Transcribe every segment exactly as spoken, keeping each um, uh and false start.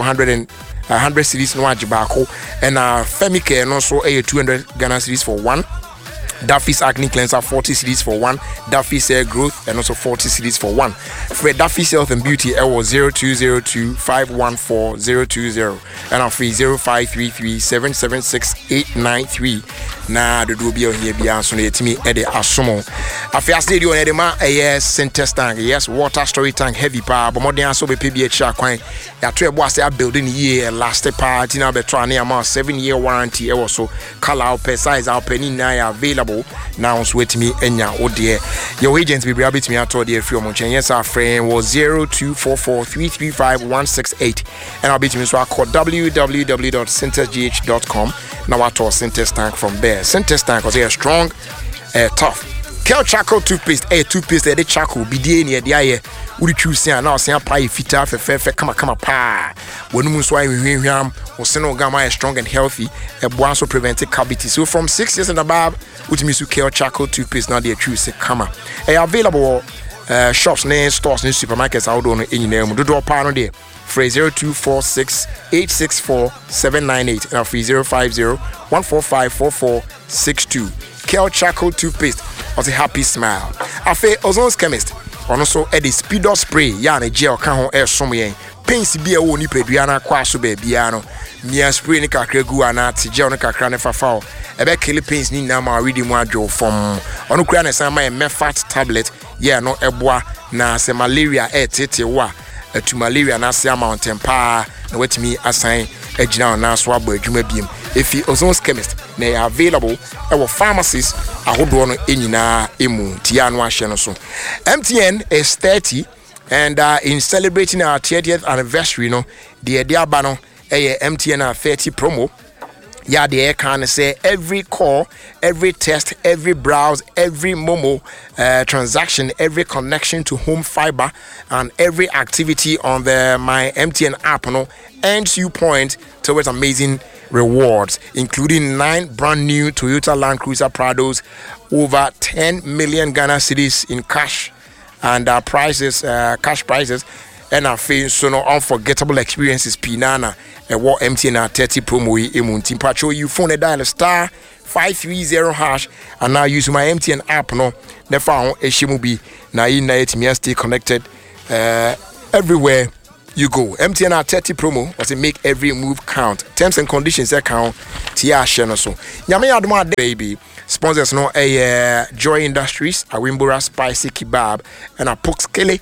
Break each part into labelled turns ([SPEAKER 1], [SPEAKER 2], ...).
[SPEAKER 1] one hundred and one hundred series no ajibako and uh Femicare no so a two hundred Ghana series for one. Duffy's acne cleanser forty series for one. Duffy's hair growth and also forty series for one. For Duffy's health and beauty, it was zero two zero two five one four zero two zero and our free zero five three three seven seven six eight nine three. Na the do be on here be answer to me at the Asumo. I first did you on Edema a yes center tank, yes, water storage tank heavy power, but more than so be P B H coin. Ya two was a building year last part in our trying amount seven year warranty also color per size our penny now available. Now sweat me enya oh dear your agents will be able to me at all dear free much. Yes, our friend was zero two four four three three five one six eight and I'll be to me so I call w w w dot centers g h dot com. Now I told Centers Tank from there. Centers Tank was a strong, uh, tough. Kel charcoal toothpaste, a toothpaste, a charcoal, be the near the eye. Would you choose now? Say, pie, fit up, a fair, come, come, pa. When you swine with him, or seno gamma is strong and healthy, a one so prevented cavity. So from six years and above, which means you Kel charcoal toothpaste, now they choose a comma. A available uh, shops, names, stores, new supermarkets, out on any name. Do do a panel there. Free zero two four six eight six four seven nine eight and free zero five zero one four five four four six two. Kel charcoal toothpaste was a happy smile. Afe Ozon's chemist. Also Eddie Speedo spray. Yana gel can ho air somewhere. Paints be a woni peduana kwaso bebiano. Nia spray ni kakre gu anati gel ni kakra ne fafao. Ebe kill paints ni na ma reading wa jo from. Onu kura ne sama e mefat tablet. Yeah no eboa na se malaria e tete wa. To malaria na se mountain pa na wetimi assign ejina na so abo adwuma biem efi Ozon's chemist na available e wo pharmacies ahodo no enyina emu tia no ahye no so. M T N is thirty and uh, in celebrating our thirtieth anniversary no the aba no e M T N thirty promo. Yeah, the air can say every call, every test, every browse, every Momo uh, transaction, every connection to home fiber, and every activity on the My M T N app no, earns you points towards amazing rewards, including nine brand new Toyota Land Cruiser Prados, over ten million Ghana cedis in cash and uh, prizes, uh, cash prizes. And I feel so no unforgettable experiences pinana and what M T N thirty promo e munti patrol you phone a dial star five three zero hash and now use my M T N app no the phone e shimu bi na in na me stay connected uh, everywhere you go. M T N thirty promo was to make every move count. Terms and conditions account tia share no so nyame adoma baby sponsors no a uh, Joy Industries, a Wimbora spicy kebab and a pork skillet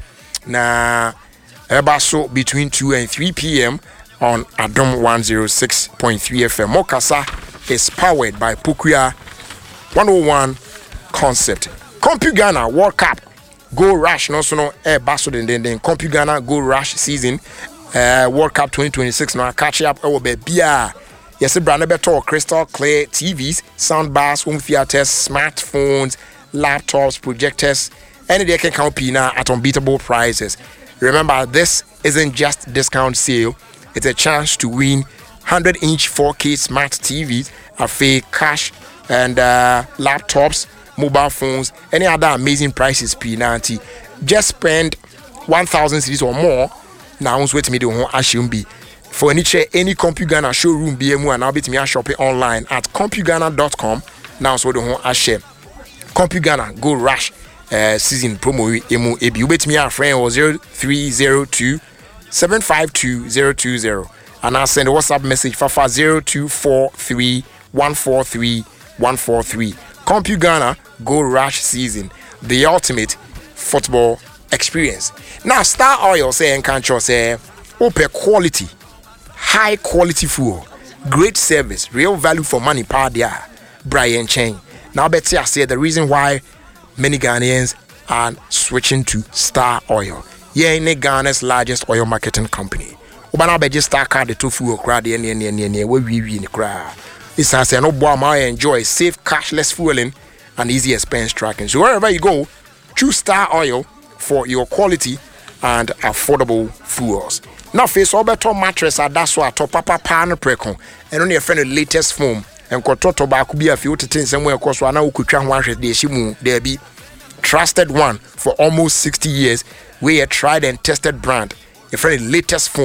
[SPEAKER 1] na Ebaso between two and three p.m. on Adom one oh six point three F M. Mokasa is powered by Pukuya one oh one Concept. Compu Ghana World Cup Go Rush no so no Ebaso den den den Compu Ghana Go Rush season uh, World Cup twenty twenty-six no catch up our bebia. Yes, brand better crystal clear T Vs, sound bars, home theaters, smartphones, laptops, projectors, any they can count pina at unbeatable prices. Remember, this isn't just discount sale, it's a chance to win one hundred inch four K smart T Vs, a fake cash and uh, laptops, mobile phones, any other amazing prices P ninety. Just spend one thousand cedis or more. Now let's wait me the whole ashum be. For any chair, any Compu Ghana showroom B M W and I'll be to me a shopping online at compu ghana dot com. Now so the whole ashare. Compu Ghana Go Rush. Uh, season promo emu ebi ubet me a friend was zero three zero two seven five two zero two zero and I send a WhatsApp message for zero two four three one four three one four three. Compu Ghana Go Rush season, the ultimate football experience. Now Star Oil say and can't say open quality, high quality fuel, great service, real value for money. Padia Brian Cheng. Now bet I say the reason why many Ghanaians are switching to Star Oil. Yeah, in Ghana's largest oil marketing company. Obana be just Star card the tofu or crowd the any any any where we in the crowd. It's as no boy my enjoy safe cashless fueling and easy expense tracking. So wherever you go, choose Star Oil for your quality and affordable fuels. Now face all better mattress at that's what top papa pan precon and only a friend the latest foam. And Kototo back be a few things somewhere across one now could try one the shimu there be trusted one for almost sixty years. We a tried and tested brand. A friend latest foam.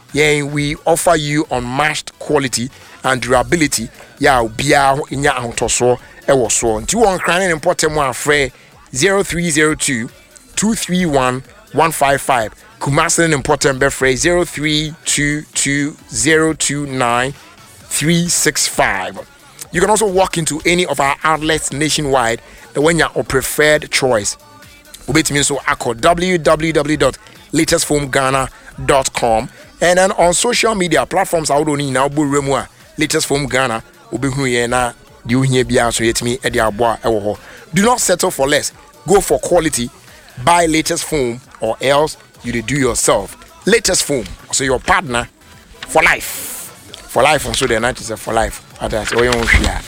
[SPEAKER 1] Yeah, we offer you unmatched quality and durability. Yeah, bia inya ahotosoro e wo so. Nti won kran ne important mo afre zero three zero two two three one one five five. Kumasi ne important be free zero three two two zero two nine three six five. You can also walk into any of our outlets nationwide, the one your preferred choice. Ubet means so ako w w w dot latest foam ghana dot com, and then on social media platforms I don't now bu remua latest foam Ghana obi hu ye na di ohia bia so yetimi e di aboa e wo ho. Do not settle for less. Go for quality. Buy latest foam or else you do yourself. Latest foam, so your partner for life. For life, and so the night is for life. Others, oh, you won't share.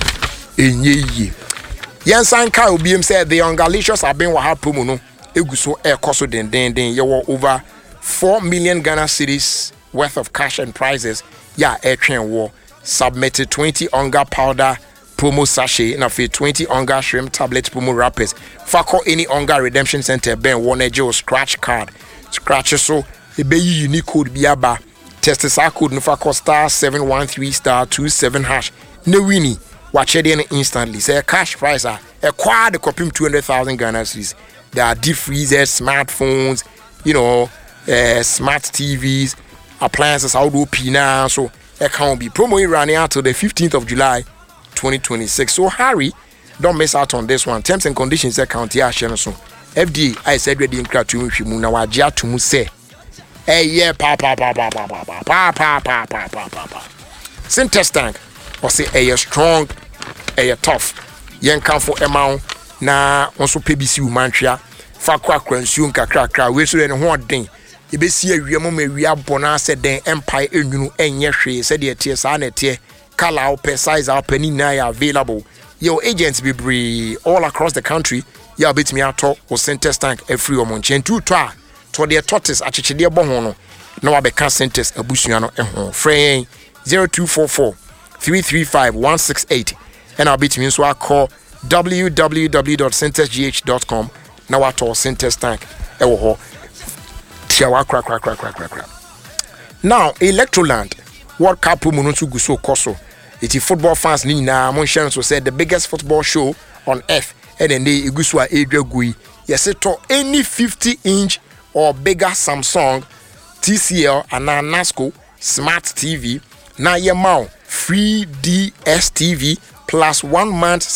[SPEAKER 1] Enye. Yen Sanka Obiem said the Ungalicious have been wahap promo no. Eguso air coso den den den. You were over four million Ghana cedis worth of cash and prizes. Yeah, air train war submitted twenty Onga powder promo sachet and a twenty Onga shrimp tablet promo wrappers. Fako any Onga redemption center ben one Joe scratch card. Scratch so the be unique code biaba. Test the code no for star seven one three star two seven hash. No winnie. Watch it in instantly. Say a cash price a quad the copy two hundred thousand Ghana cedis. There are deep freezers, smartphones, you know, uh, smart T Vs, appliances. How do now? So it can't be promo running out till the fifteenth of July, twenty twenty-six. So hurry, don't miss out on this one. Terms and conditions account here. So F D A I said ready in crowd to me. Now I just to say. Hey yeah, pa pa pa pa pa pa pa pa pa pa pa pa pa pa. Syntex tank, or say hey strong, hey tough. Yen come for amount na also P B C umantria. Fa kwa kransuo kakra kakra. We so den ho den. E be si awia mo ma awia bona se den empire enunu enye hwe se de tie sa na tie. Color op size op ni na available. Your agents be bree all across the country. Ya bit me ato o Syntex tank every omonchen two twa. To the tortoise achichide bo ho no na wa be ka Syntex abusua no ehho frɛ zero two four four three three five one six eight and I'll beat me so I call w w w dot syntex g h dot com na wa to Syntex tank e wo ho tia wa kra kra kra kra kra. Now Electroland World Cup promo no to so koso iti football fans ni na mon share so said the biggest football show on earth and then they igusu a edwagui yes to any fifty inch or bigger Samsung, T C L and Nasco smart T V na ye mau free D S T V plus one month